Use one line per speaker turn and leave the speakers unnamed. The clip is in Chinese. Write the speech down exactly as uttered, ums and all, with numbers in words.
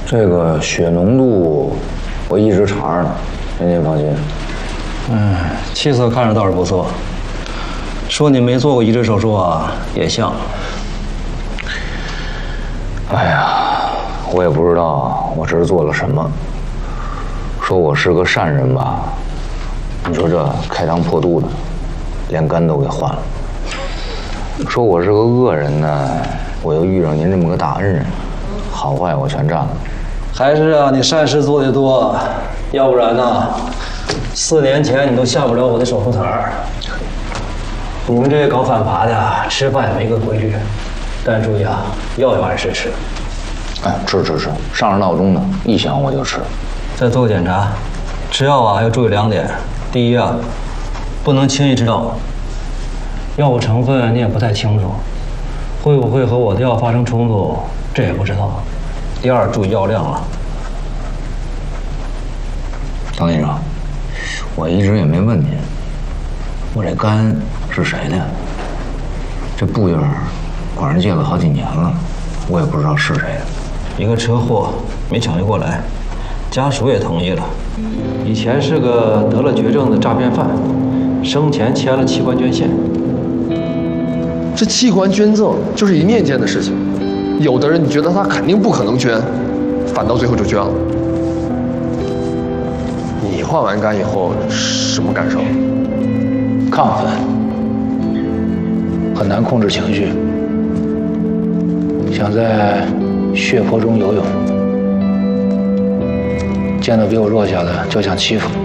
这个血浓度我一直查着呢，您放心。
嗯，气色看着倒是不错。说你没做过移植手术啊，也像。
哎呀，我也不知道我这是做了什么。说我是个善人吧，你说这开膛破肚的，连肝都给换了。说我是个恶人呢，我又遇上您这么个大恩人，好坏我全占了。
还是啊，你善事做得多，要不然呢，四年前你都下不了我的手术台儿。你们这些搞反扒的，吃饭也没个规律。但注意啊，药要按时吃。
哎，吃吃吃，上着闹钟呢，一响我就吃。
再做个检查，吃药啊要注意两点：第一啊，不能轻易吃药，药物成分你也不太清楚，会不会和我的药发生冲突，这也不知道。第二，注意药量啊。
唐医生，我一直也没问您，我这肝是谁的呀？这布印管人借了好几年了，我也不知道是谁的。
一个车祸没抢救过来，家属也同意了。以前是个得了绝症的诈骗犯，生前签了器官捐献。
这器官捐赠就是一念间的事情，有的人你觉得他肯定不可能捐，反倒最后就捐了。你换完肝以后什么感受？
亢奋，很难控制情绪，想在血泊中游泳，见到比我弱小的就想欺负。